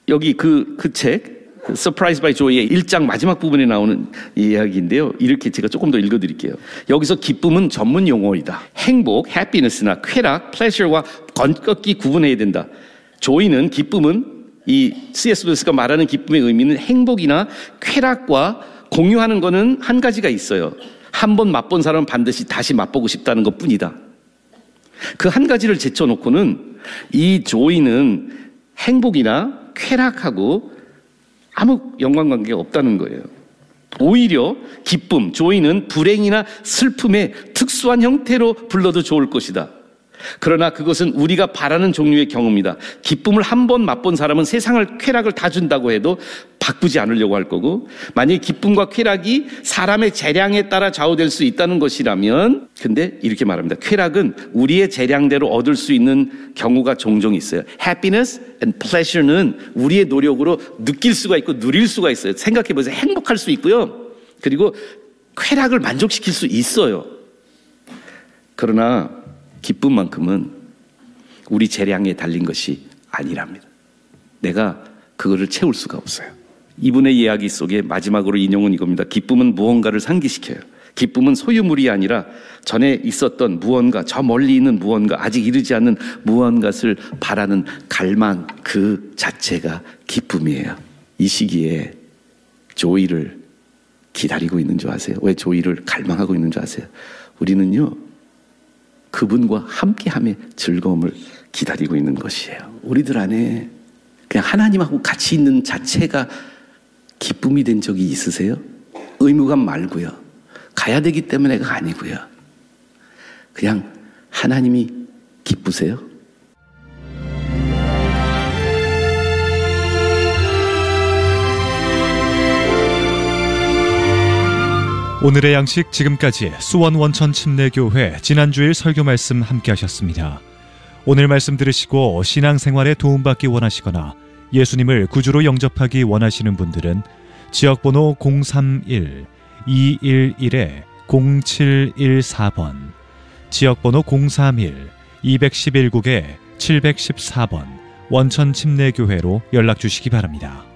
여기 그 책 Surprised by Joy의 1장 마지막 부분에 나오는 이야기인데요. 이렇게 제가 조금 더 읽어드릴게요. 여기서 기쁨은 전문 용어이다. 행복, happiness나 쾌락, pleasure와 건꺾기 구분해야 된다. joy는 기쁨은 이 C.S. 루이스가 말하는 기쁨의 의미는 행복이나 쾌락과 공유하는 거는 한 가지가 있어요. 한 번 맛본 사람은 반드시 다시 맛보고 싶다는 것 뿐이다. 그 한 가지를 제쳐놓고는 이 joy는 행복이나 쾌락하고 아무 연관관계가 없다는 거예요. 오히려 기쁨, joy는 불행이나 슬픔의 특수한 형태로 불러도 좋을 것이다. 그러나 그것은 우리가 바라는 종류의 경험이다. 기쁨을 한 번 맛본 사람은 세상을 쾌락을 다 준다고 해도 바꾸지 않으려고 할 거고, 만약에 기쁨과 쾌락이 사람의 재량에 따라 좌우될 수 있다는 것이라면, 근데 이렇게 말합니다. 쾌락은 우리의 재량대로 얻을 수 있는 경우가 종종 있어요. Happiness and pleasure는 우리의 노력으로 느낄 수가 있고 누릴 수가 있어요. 생각해보세요. 행복할 수 있고요. 그리고 쾌락을 만족시킬 수 있어요. 그러나 기쁨만큼은 우리 재량에 달린 것이 아니랍니다. 내가 그거를 채울 수가 없어요. 이분의 이야기 속에 마지막으로 인용은 이겁니다. 기쁨은 무언가를 상기시켜요. 기쁨은 소유물이 아니라 전에 있었던 무언가, 저 멀리 있는 무언가, 아직 이르지 않는 무언가를 바라는 갈망 그 자체가 기쁨이에요. 이 시기에 조이를 기다리고 있는 줄 아세요? 왜 조이를 갈망하고 있는 줄 아세요? 우리는요, 그분과 함께함의 즐거움을 기다리고 있는 것이에요. 우리들 안에 그냥 하나님하고 같이 있는 자체가 기쁨이 된 적이 있으세요? 의무감 말고요. 가야 되기 때문에가 아니고요. 그냥 하나님이 기쁘세요? 오늘의 양식 지금까지 수원 원천 침례교회 지난주일 설교 말씀 함께 하셨습니다. 오늘 말씀 들으시고 신앙생활에 도움받기 원하시거나 예수님을 구주로 영접하기 원하시는 분들은 지역번호 031-211-0714번, 지역번호 031-211국에 714번 원천 침례교회로 연락 주시기 바랍니다.